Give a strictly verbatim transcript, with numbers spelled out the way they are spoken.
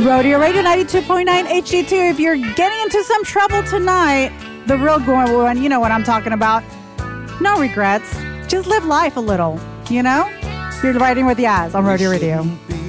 Rodeo Radio ninety-two point nine H D two. If you're getting into some trouble tonight, the real going one, you know what I'm talking about. No regrets. Just live life a little, you know? You're riding with the eyes on Rodeo Radio.